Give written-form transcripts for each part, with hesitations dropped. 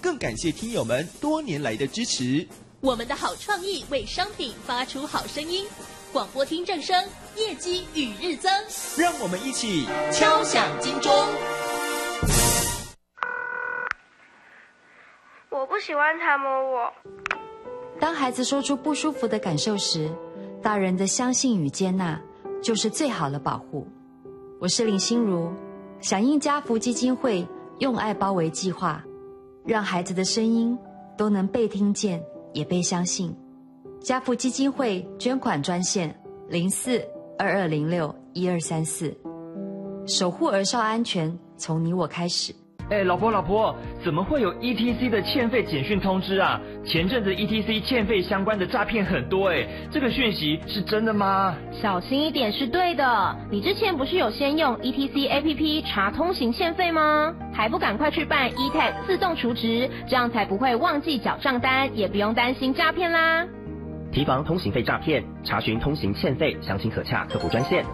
更感谢听友们多年来的支持。 我们的好创意为商品发出好声音，广播听正声，业绩与日增。 让我们一起敲响金钟。 我不喜欢他摸我。 当孩子说出不舒服的感受时，大人的相信与接纳就是最好的保护。我是林心如，响应家福基金会用爱包围计划，让孩子的声音都能被听见也被相信。家福基金会捐款专线04-2206-1234，守护儿少安全，从你我开始。 老婆，怎么会有 ETC 的欠费简讯通知啊？前阵子 ETC 欠费相关的诈骗很多这个讯息是真的吗？ 小心一点是对的。你之前不是有先用 ETC APP 查通行欠费吗？还不赶快去办 eTag 自动储值，这样才不会忘记缴账单，也不用担心诈骗啦。 提防通行费诈骗，查询通行欠费，详情可洽客服专线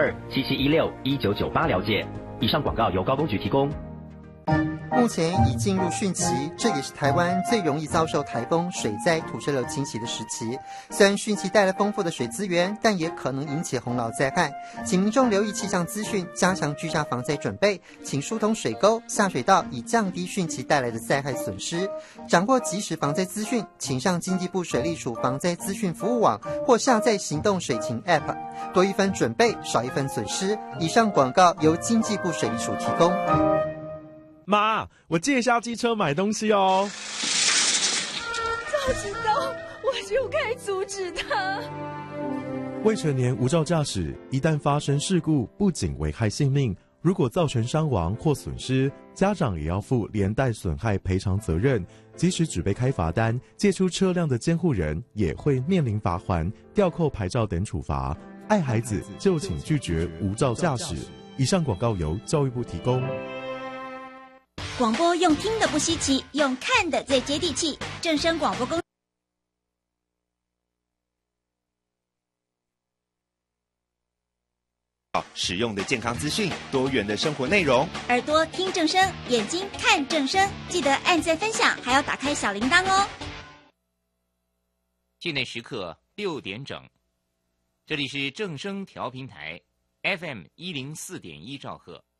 02-7716-1998了解。以上广告由高公局提供。 目前已进入汛期，这也是台湾最容易遭受台风、水灾、土石流侵袭的时期。虽然汛期带来丰富的水资源，但也可能引起洪涝灾害，请民众留意气象资讯，加强居家防灾准备，请疏通水沟、下水道，以降低汛期带来的灾害损失。掌握即时防灾资讯，请上经济部水利署防灾资讯服务网或下载行动水情 App， 多一分准备，少一分损失。以上广告由经济部水利署提供。 妈，我借一下机车买东西哦。 早知道我就该阻止他。 未成年无照驾驶，一旦发生事故，不仅危害性命，如果造成伤亡或损失，家长也要负连带损害赔偿责任。即使只被开罚单，借出车辆的监护人也会面临罚锾、吊扣牌照等处罚。爱孩子就请拒绝无照驾驶。以上广告由教育部提供。 广播用听的不稀奇，用看的最接地气。正声广播公实用的健康资讯，多元的生活内容。 耳朵听正声，眼睛看正声，记得按赞分享，还要打开小铃铛哦。 境内时刻6点整，这里是正声调频台 FM104.1兆赫。